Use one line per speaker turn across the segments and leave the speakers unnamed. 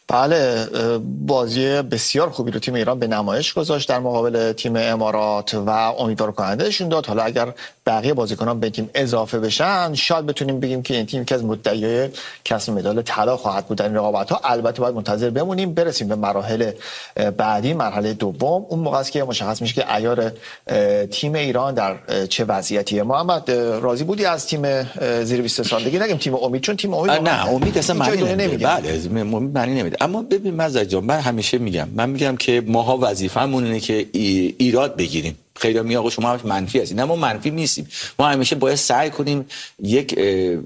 بله، بازی بسیار خوبی رو تیم ایران به نمایش گذاشت در مقابل تیم امارات و امیدوار کنندهشون داد. حالا اگر بقیه بازیکنان به تیم اضافه بشن شاید بتونیم بگیم که این تیم یکی از مدعیای کسب مدال طلا خواهد بود در این رقابت‌ها. البته باید منتظر بمونیم برسیم به مراحل بعدی، مرحله دوم. اون موقع است که مشخص میشه که عیار تیم ایران در چه وضعیتیه. محمد راضی بودی از تیم زیر 20 سالگی؟ نگیم تیم امید، چون تیم امید
نه امید اصلا معنی نمیده. بله امید معنی نمیده. اما ببین مزاج جان، من همیشه میگم که ماها وظیفه‌مون اینه که ایراد بگیریم. خیلی میگن آقا شما منفی هستید. نه ما منفی نیستیم. ما همیشه باید سعی کنیم یک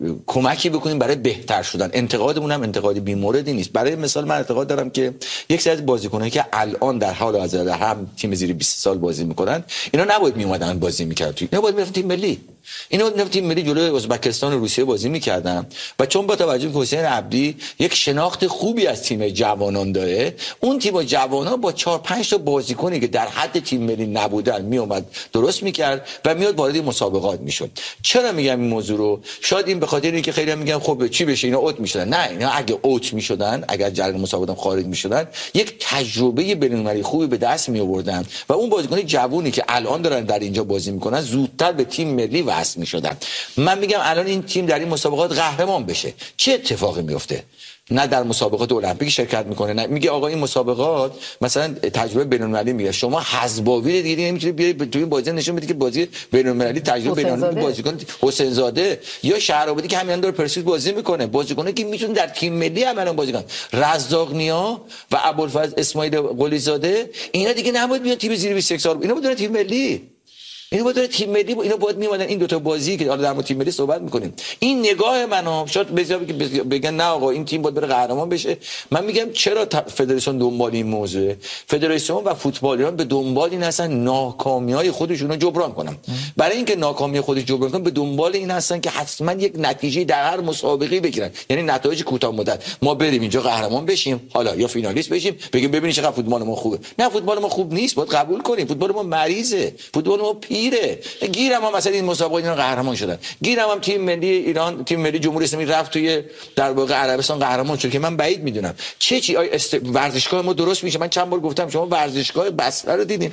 کمکی بکنیم برای بهتر شدن. انتقادمون هم انتقادی بی‌موردی نیست. برای مثال من اعتقاد دارم که یک سری از بازیکنایی که الان در حال حاضر هم تیم زیر 20 سال بازی میکنن، اینا نباید میومدن بازی میکردن. اینا باید میرفتن تیم ملی. اینا تیم ملی جلوی ازبکستان و روسیه بازی میکردن و چون با توجه به حسین عبدی یک شناخت خوبی از تیم جوانان داره، اون تیم جوانان با 4-5 تا بازیکنی که در حد تیم ملی نبودن میومد درست میکرد و میاد وارد مسابقات میشد. چرا میگم این موضوع رو؟ شاید این به خاطر اینه که خیلی میگن خب چی بشه اینا اوت میشدن. نه، اینا اگه اوت میشدن، اگر جریان مسابقات خارج میشدن، یک تجربه بین‌المللی خوبی به دست می آوردن و اون بازیکن جوونی که الان دارن در اینجا بازی میکنن زودتر به تیم ملی وصل میشدن. من میگم الان این تیم در این مسابقات قهرمان بشه، چه اتفاقی میفته؟ نه در مسابقات المپیک شرکت میکنه، نه میگه آقا این مسابقات مثلا تجربه بین‌المللی میگه شما حزباوی دیگه نمیتونی بیاری توی بازی نشون بدی که بازی بین‌المللی تجربه بین‌المللی بازیکن حسین زاده یا شهرآبادی که همین داره پرسپولیس بازی میکنه، بازیکنه که میتونه در تیم ملی هم بازی کنن. رزاق نیا و ابوالفضل اسماعیل قلی زاده اینا دیگه نباید بیان تیم زیر 21 سال، اینا بود تیم ملی. اینو باید تیم ملی اینا باید میومدن این دو تا بازی که حالا در مورد تیم ملی صحبت میکنیم. این نگاه منو شاید بگن نه آقا این تیم باید بره قهرمان بشه. من میگم چرا فدراسیون دنبال این موضوع؟ فدراسیون و فوتبالیان به دنبال این هستن ناکامی‌های خودشون رو جبران کنن. برای اینکه ناکامی خودش جبران کنن به دنبال این هستن که حتما یک نتیجه در هر مسابقه بگیرن، یعنی نتایج کوتاه مدت. ما بریم اینجا قهرمان بشیم، حالا یا فینالیست بشیم، بگیم ببینید چقدر فوتبال ما خوبه. نه فوتبال ما خوب نیست، باید قبول کنیم. فوتبال ما مریضه، فوتبال ما پیره. گیرم هم مثلا این مسابقه اینا قهرمان شدن. گیرم هم تیم ملی ایران، تیم ملی جمهوری اسلامی رفت توی در واقع عربستان قهرمان شد که من بعید میدونم چی ورزشگاه ما درست میشه. من چند بار گفتم شما ورزشگاه بسته رو دیدین.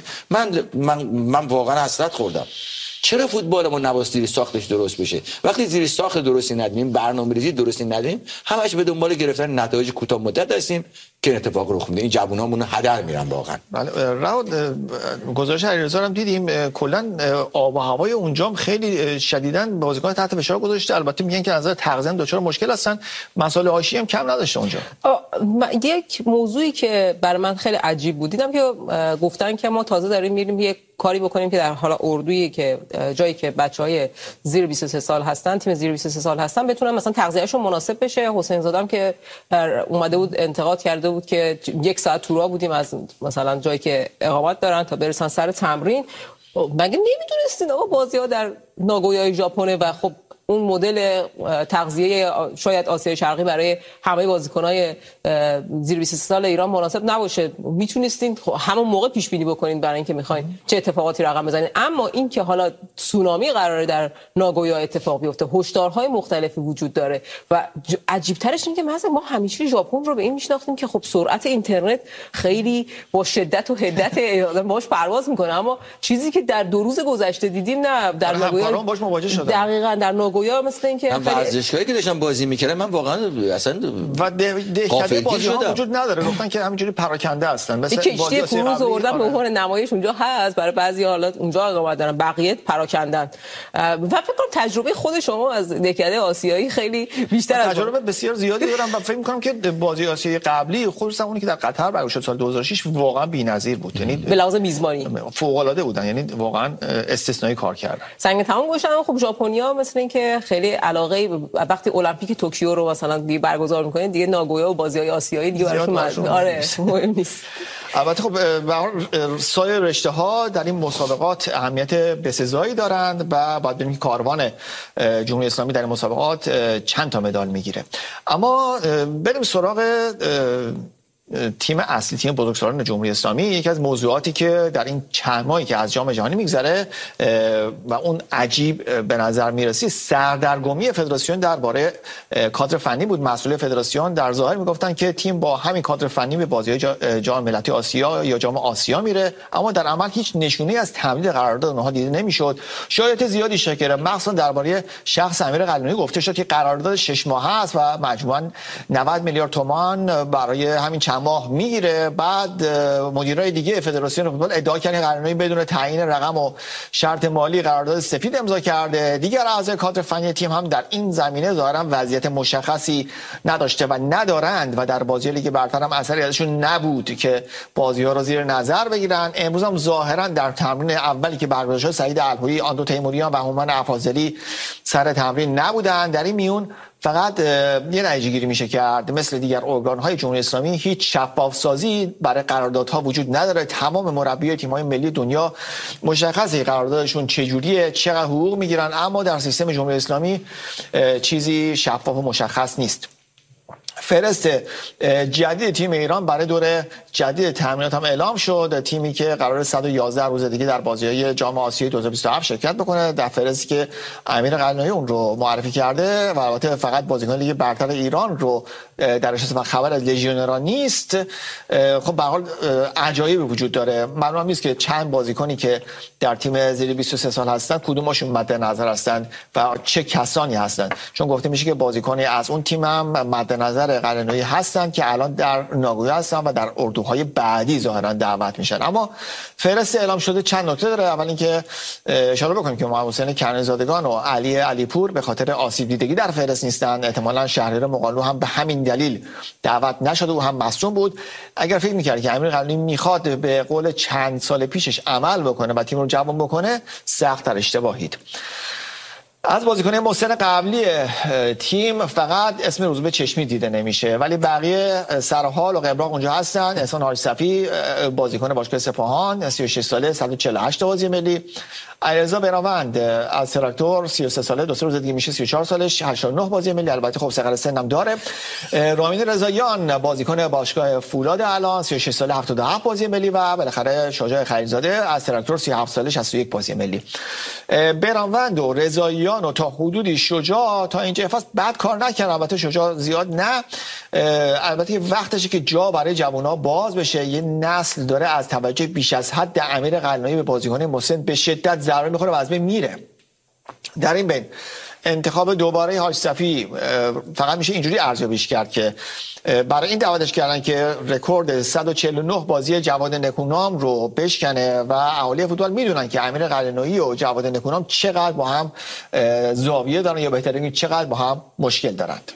من واقعا حسرت خوردم. چرا فوتبال ما نباید زیر ساختش درست بشه؟ وقتی زیر ساخت درستی ندیم، برنامه‌ریزی درستی ندیم، همش به دنبال گرفتن نتایج کوتاه مدت هستیم که اتفاق رخ میده. این جوونامون هدر میرن واقعا.
بله راود گزارش علیرضا هم دیدیم، کلا آب و هوای اونجا خیلی شدیداً بازیکن تحت فشار گذاشته. البته میگن که از نظر تغذیه دچار مشکل هستن، مسائل آشی هم کم نداشته اونجا.
یک موضوعی که برای من خیلی عجیب بود، دیدم که گفتن که ما تازه داریم میریم یک کاری بکنیم که در حالا اردویی که جایی که بچهای زیر 23 سال هستن، تیم زیر 23 سال هستن، بتونن مثلا تغذیهشون مناسب بشه. حسین زادم که اومده بود انتقاد کرده بود که 1 ساعت تو راه بودیم از مثلا جایی که اقامت دارن تا برسن سر تمرین. مگه نمیدونستین آقا بازی‌ها در ناگویای ژاپن و خب اون مدل تغذیه شاید آسیای شرقی برای همه بازیکن‌های زیر 23 سال ایران مناسب نباشه؟ میتونستین همون موقع پیش بینی بکنین برای اینکه میخواین چه اتفاقاتی رقم بزنین. اما این که حالا تسونامی قراره در ناگویا اتفاق بیفته، هشدارهای مختلفی وجود داره و عجیب ترش اینه که مثلا ما همیشه ژاپن رو به این میشناختیم که خب سرعت اینترنت خیلی با شدت و حدت باهاش پرواز میکنه، اما چیزی که در 2 روز گذشته دیدیم نه در ناگویا
باهاش مواجه شدن.
دقیقاً در ناگویا مثل اینکه
ورزشگاهی که داشتن بازی میکردن من واقعا اصلا
و دهکده بازی‌ها وجود نداره، گفتن که همینجوری پراکنده هستن. مثلا
کشتی کروز آوردن به عنوان نمایش اونجا هست برای بعضی حالات اونجا اقامت دارن، بقیه پراکندن. و فکر کنم تجربه خود شما از دهکده آسیایی خیلی بیشتر از
تجربه بسیار زیادی دارم و فکر می‌کنم که بازی آسیایی قبلی خصوصا اونی که در قطر برگزار شد سال 2006 واقعا بی‌نظیر بود. یعنی
به لحاظ میزبانی
فوق‌العاده بودن، یعنی واقعا استثنایی کار کردن.
سنگ تمام گوشن. خب ژاپنیا مثل اینکه خیلی علاقه وقتی المپیک توکیو رو مثلا دیگه برگزار می‌کنن دیگه ناگویا و بازی‌های آسیایی دیگه براشون مهم نیست.
البته خب سایر رشته‌ها در این مسابقات اهمیت بسزایی دارند و باید ببینیم که کاروان جمهوری اسلامی در این مسابقات چند تا مدال میگیره. اما بریم سراغ تیم اصلی تیم بزرگسالان جمهوری اسلامی، یکی از موضوعاتی که در این چند ماهی که از جام جهانی میگذره و اون عجیب به نظر میرسی سردرگمی فدراسیون درباره کادر فنی بود. مسئول فدراسیون در ظاهر میگفتن که تیم با همین کادر فنی به بازی جام ملتی آسیا یا جام آسیا میره، اما در عمل هیچ نشونه‌ای از تمدید قرارداد اونها دیده نمیشد. شایعات زیادی شکل مخصوصا درباره شخص امیر قلعه‌نویی گفته شد که قرارداد 6 ماه است و مجموعاً 90 میلیارد تومان برای همین چند ماه میگیره. بعد مدیرای دیگه فدراسیون فوتبال ادعا کردن قلعه‌نویی بدون تعیین رقم و شرط مالی قرارداد سفید امضا کرده. دیگر اعضای کادر فنی تیم هم در این زمینه ظاهرا وضعیت مشخصی نداشته و ندارند و در بازی لیگ برتر هم اثری ازشون نبود که بازی‌ها رو زیر نظر بگیرن. امروز هم ظاهرا در تمرین اولی که برگزار شد سعید الهویی، آندو تیموریان و هومن افاضلی سر تمرین نبودن. در این میون فقط یه نتیجه گیری میشه کرد مثل دیگر ارگان‌های جمهوری اسلامی هیچ شفاف سازی برای قراردادها وجود نداره. تمام مربیای تیم‌های ملی دنیا مشخصه قراردادشون چجوریه، چقدر حقوق میگیرن، اما در سیستم جمهوری اسلامی چیزی شفاف و مشخص نیست. فهرست جدید تیم ایران برای دور جدید تمرینات هم اعلام شد. تیمی که قرار 111 روز دیگه در بازی‌های جام آسیای 2027 شرکت بکنه، در فهرستی که امیر قلعه‌نویی اون رو معرفی کرده و البته فقط بازیکن لیگ برتر ایران رو درش هست و خبر از لژیونرها نیست. خب به هر حال عجایبی وجود داره. معلوم نیست که چند بازیکنی که در تیم زیر 23 سال هستن کدومشون مد نظر هستن و چه کسانی هستن، چون گفته میشه که بازیکنی از اون تیم هم مد نظر قلعه‌نویی هستن که الان در ناگویا هستن و در اردوهای بعدی ظاهرا دعوت میشن. اما فهرست اعلام شده چند نکته داره. اول اینکه اشاره بکنیم که محمد حسین کنعانی‌زادگان و علی علیپور به خاطر آسیب دیدگی در فهرست نیستن. احتمالاً شهریار مقالو هم به همین دلیل دعوت نشده و هم مصدوم بود. اگر فکر می‌کرد که امیر قلعه‌نویی میخواد به قول چند سال پیشش عمل بکنه و تیم رو جوان بکنه، سخت‌تر اشتباهید. از بازیکن محسن قبلی تیم فقط اسم روزبه چشمی دیده نمیشه، ولی بقیه سرحال و قبراق اونجا هستن. احسان حاج صفی بازیکن باشگاه سپاهان 36 ساله 148 تا بازی ملی. علیرضا برامند از تراکتور 33 ساله 2 روز دیگه میشه 34 سالش 89 بازی ملی. البته خب ثقل سن هم داره. رامین رضاییان بازیکن باشگاه فولاد الان 36 ساله 77 بازی ملی و بالاخره شجاع خلیلزاده از تراکتور 37 ساله 61 بازی ملی. برامند و رضاییان و تا حدودی شجاع تا اینجا فصل بد کار نکردن. البته شجاع زیاد نه. البته وقتشه که جا برای جوونا باز بشه. یه نسل داره از توجه بیش از حد امیر قلعه‌نویی به بازیکن محسن به شدت ضربه میخوره و از بین میره. در این بین انتخاب دوباره حاج صفی فقط میشه اینجوری ارزیابیش کرد که برای این دعوتش کردن که رکورد 149 بازی جواد نکونام رو بشکنه و اهالی فوتبال میدونن که امیر قلعه‌نویی و جواد نکونام چقدر با هم زاویه دارن یا بهتر بگیم چقدر با هم مشکل دارند.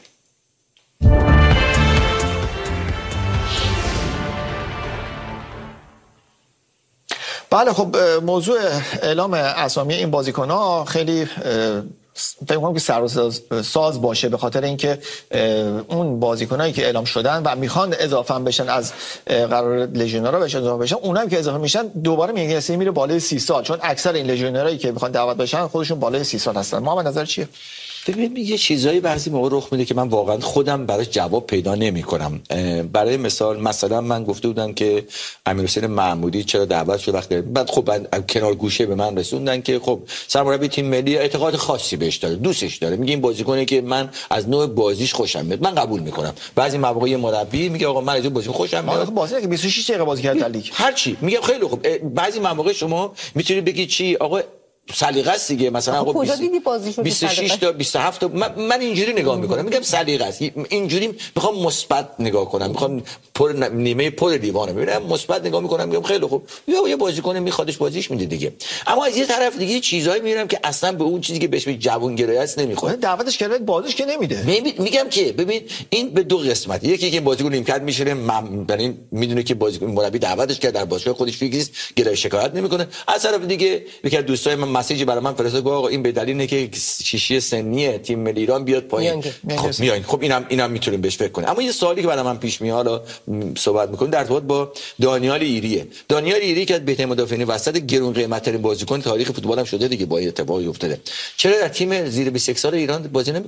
بله خب موضوع اعلام اسامی این بازیکن‌ها خیلی فکر کنم که ساز باشه، به خاطر اینکه اون بازیکنایی که اعلام شدن و میخوان اضافه بشن از قرار لژیونرها بشن اضافه بشن، اونایی که اضافه میشن دوباره میگه میره بالای 30 سال، چون اکثر این لژیونرایی که میخوان دعوت بشن خودشون بالای 30 سال هستن. محمد نظر چیه؟
ببین یه چیزایی بعضی موقع رخ میده که من واقعا خودم براش جواب پیدا نمیکنم. برای مثلا من گفته بودم که امیرحسین محمودی چرا دعوت شد وقتی بعد خب کنار گوشه به من رسوندن که خب سرمربی تیم ملی اعتقاد خاصی بهش داره، دوستش داره، میگه این بازیکنه که من از نوع بازیش خوشم میاد، من قبول میکنم. بعضی مواقع مربی میگه آقا من از بازیکن خوشم میاد،
بازی که 26 دقیقه بازی کرد در لیگ
هر چی میگم خیلی خوب. بعضی مواقع شما میتونید بگی چی آقا سلیقه است دیگه، مثلا آقا 26 تا 27 تا من اینجوری نگاه میکنم، میگم سلیقه است، اینجوری میخوام مثبت نگاه کنم، میخوام نیمه پر لیوانو ببینم، مثبت نگاه میکنم، میگم خیلی خوب یه بازیکن میخوادش بازیش میده دیگه. اما از یه طرف دیگه چیزایی میبینم که اصلا به اون چیزی که بهش جوانگرایی است نمیخوره،
دعوتش کرد بازیش که نمیده.
میگم که ببین این به دو قسمت، یکی که بازیکن نیمکت میشینه یعنی میدونه که بازیکن مربی دعوتش کرد در باشگاه خودش فیکس گرای شکایت نمیکنه، از طرف دیگه یکی از دوستای من مسیجی برای من فرستاد گفت آقا این به دلیل اینه که شیشی سنی تیم ملی ایران بیاد پایین. خب میایین، خب اینم میتونیم بهش فکر کنیم. اما یه سوالی که برای من پیش میاد حالا صحبت میکنیم در ارتباط با دانیال ایریه. دانیال ایری که بهترین مدافعین وسط گرون قیمت ترین بازیکن تاریخ فوتبال هم شده دیگه، با اتفاقی افتاده. چرا در تیم زیر 21 سال ایران بازی نمیکنه؟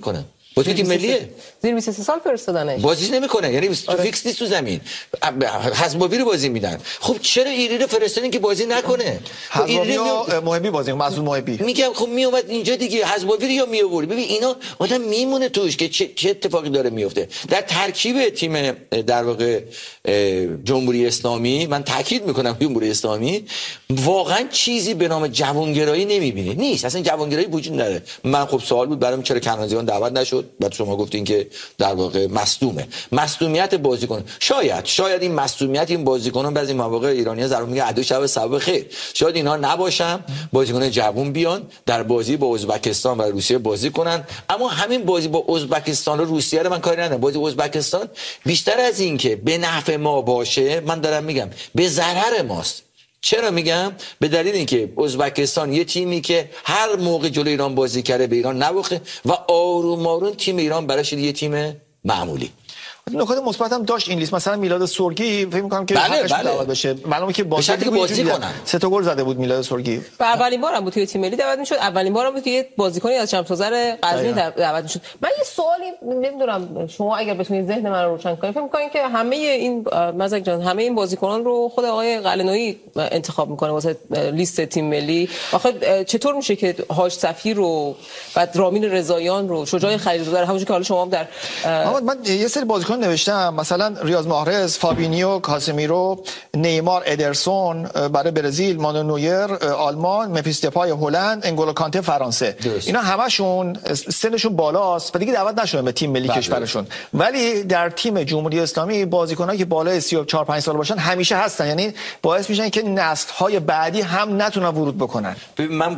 بازی تیم ملیه
زیر 23 سال فرستادنش
بازیش نمیکنه، یعنی تو فیکس نیست تو زمین. حزباوی رو بازی میدن. خب چرا ایری رو فرستادین که بازی نکنه؟
حزباوی و محبی بازی مسعود محبی
میگم خب میومد اینجا دیگه، حزباوی رو یا میآورد. ببین اینا آدم میمونه توش که چه اتفاقی داره میفته در ترکیب تیم در واقع جمهوری اسلامی. من تاکید میکنم جمهوری اسلامی واقعا چیزی به نام جوانگرایی نمیبینه، نیست اصلا. جوانگرایی وجود نداره. من خب سوال بود برام چرا کنعانیان دعوت نشد، بعد شما گفتین که در واقع مصدومیت بازیکن. شاید این مصدومیت این بازیکنان بعضی مواقع ایرانی‌ها زارو میگه عدو شب سبب خیر، شاید اینا نباشن، بازیکن جوون بیان در بازی با ازبکستان و روسیه بازی کنن. اما همین بازی با ازبکستان و روسیه رو من کاری ندارم. بازی ازبکستان بیشتر از این که به نفع ما باشه، من دارم میگم به ضرر ماست. چرا میگم؟ به دلیل اینکه ازبکستان یه تیمی که هر موقع جلوی ایران بازی کرده به ایران نباخته و آروم آروم تیم ایران براش یه تیم معمولی.
نکات مثبت هم داشت این لیست. مثلا میلاد سرگی فکر می‌کنم که
حقش
دعوت بشه، معلومه که
بازی کنن.
3 تا گل زده بود میلاد سرگی.
اولین بارم بود توی تیم ملی دعوت میشد، اولین بارم بود که یه بازیکنی از شمس‌آذر غزنی دعوت میشد. من یه سوالی نمیدونم شما اگر بتونید ذهن من رو روشن کنید، فکر می‌کنید که همه این مزک جان همه این بازیکنان رو خود آقای قلعه‌نویی انتخاب میکنه واسه لیست تیم ملی؟ آخه چطور میشه که حاج صفی رو بعد رامین رضاییان رو شجاع خلیلزاده همونجوری که حالا شما هم در
من یه سری بازیکن نوشتم، مثلا ریاض محرز، فابینیو، کاسمیرو، نیمار، ادرسون برای برزیل، مانو نویر آلمان، ممفیس دپای هلند، انگولو کانته فرانسه. اینا همشون سنشون بالاست و دیگه دعوت نشدن به تیم ملی کشورشون، ولی در تیم جمهوری اسلامی بازیکنایی که بالای 34 5 سال باشن همیشه هستن، یعنی باعث میشن که نسل‌های بعدی هم نتونن ورود بکنن.
من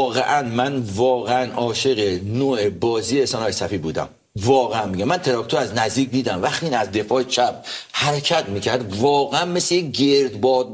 واقعا عاشق نوع بازی احسان صفی بودم. واقعا میگم، من تراکتور از نزدیک دیدم وقتی این از دفاع چپ حرکت میکرد، واقعا مثل گردباد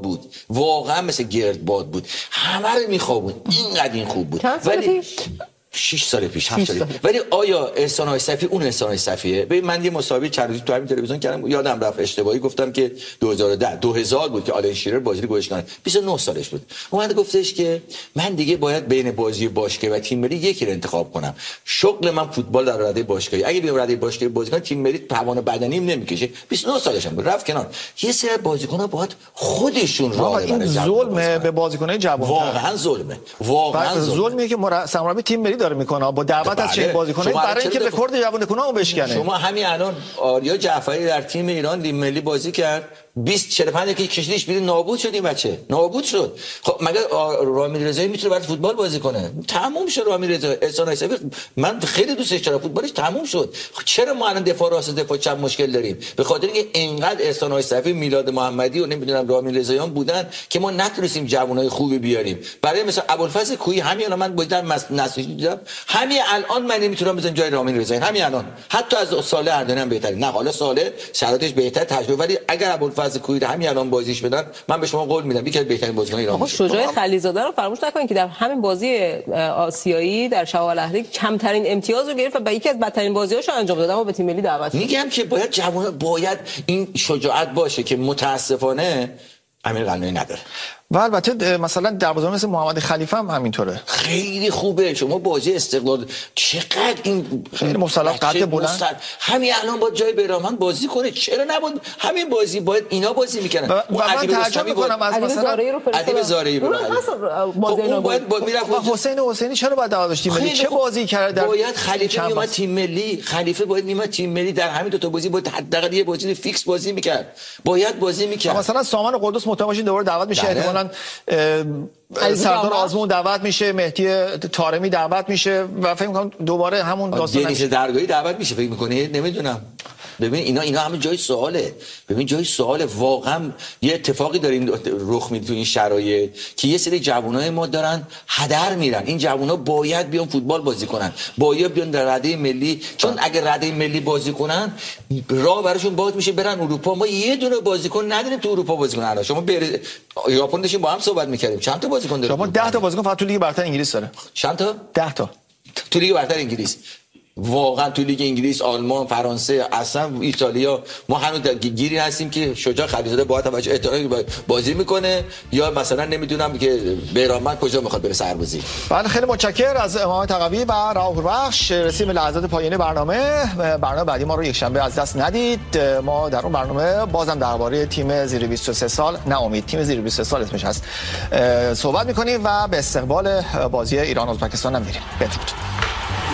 بود، همه رو میخوابون، اینقدر این خوب بود.
ولی
6 سال پیش 7 سال. ولی آیا احسان صفی اون احسان صفیه؟ ببین من یه مسابقه چند روزی تو همین تلویزیون کردم، یادم رفت اشتباهی گفتم که 2010 بود که آلن شیرر بازی رو گوش کنه، 29 سالش بود. اومد گفتش که من دیگه باید بین بازی باشگاه و تیم ملی یکی رو انتخاب کنم. شغل من فوتبال در رده باشگاهی، اگه بیام رده باشگاهی بازی کنم تیم ملی توان بدنیم نمیکشه. 29 سالش بود، رفت کنار. یه سری بازیکن‌ها باید خودشون راه ببرن.
ظلمه به بازیکن‌های جوان،
واقعا
ظلمه که مربی تیم ملی داره میکنه با دعوت از چه بازیکنایی برای اینکه رکورد جوانکن‌ها بشکنه.
شما همین الان آریا جعفری در تیم ایران تیم ملی بازی کرد، 20-45 که کشیدیش بیرون، نابود شد این بچه، نابود شد. خب مگر رامین رضایی میتونه برای فوتبال بازی کنه؟ تموم شد. رامین رضایی، احسان صفی من خیلی دوستش دارم، فوتبالش تموم شد. خب چرا ما الان دفاع راست دفاع چپ مشکل داریم؟ به خاطر اینکه اینقدر احسان صفی، میلاد محمدی و نمیدونم رامین رضاییان بودن که ما نتونستیم جوانای خوبی بیاریم. برای مثلا ابوالفضل کوهی همین الان من بودم نسلی دیدم، همین الان من نمیتونم بزنم جای رامین رضایی، همین الان حتی از ساله اردنی هم بهتره. نه حالا ساله شرایطش بهتر تجربه، ولی اگر ابوالفضل کوهی همین الان بازیش بدن، من به شما قول میدم یکی از بهترین بازیکن ایران میشه.
شجاع خلیلزاده رو فراموش نکنید که در همین بازی آسیایی در شمال اهلی کمترین امتیاز رو گرفت و یکی از بدترین بازی‌هاشو انجام داد، اما به تیم ملی دعوت شد.
میگم که باید جوان، باید این شجاعت باشه که متاسفانه امیر قلعه‌نویی نداره.
و البته مثلا دروازه‌بان مثل محمد خلیفه هم همینطوره،
خیلی خوبه. شما بازی استقلال چقدر این
خیلی مصطلح قد بلند،
همین الان با جای بیرامند بازی کنه، چرا نبود همین بازی باید اینا بازی میکنن.
و من تعجب میکنم از مثلا
ادیب زارعی رو
باید میرفت حسینی چرا باید دعوت داشتیم ملی چه بازی کرده؟ در
باید خلیفه میومد تیم ملی، خلیفه باید میومد تیم ملی، در همین دو تا بازی باید حداقل یه بازی فیکس بازی میکرد، باید بازی میکرد.
مثلا سامان قدوس متماشین دوباره دعوت میشه، احتمالاً سردار آزمون دعوت میشه، مهدی طارمی دعوت میشه و فکر می‌کنم دوباره همون داستان
دنیس درگاهی دعوت میشه. فکر می‌کنید؟ نمیدونم. ببین اینا همه جای سواله. ببین جای سواله. واقعا یه اتفاقی داره رخ میده تو این شرایط که یه سری جوانای ما دارن هدر میرن. این جوونا باید بیان فوتبال بازی کنن، باید بیان در رده ملی، چون اگه رده ملی بازی کنن راه براشون باز میشه برن اروپا. ما یه دونه بازیکن نداریم تو اروپا بازی کنن. شما ژاپن داشتیم با هم صحبت می‌کردیم، چند تا بازیکن داره؟
شما 10 تا بازیکن فقط تو لیگ برتر انگلیس داره.
چند تا؟
10 تا
تو لیگ برتر انگلیس. واقعا تو لیگ انگلیس، آلمان، فرانسه، اصلا ایتالیا ما هنوز در گیری هستیم که شجاع خلیزاده باید توجه احترامی بازی میکنه یا مثلا نمیدونم که بیرانوند کجا میخواد بره سربازی.
بله خیلی متشکرم از امام تقوی و راهور بخش. رسیدیم به لحظات پایانی برنامه بعدی ما رو یک شنبه از دست ندید. ما در اون برنامه بازم درباره تیم زیر 23 سال امید تیم زیر 23 سال اسمش هست صحبت میکنیم و به استقبال بازی ایران ازبکستان هم میریم. بدرود.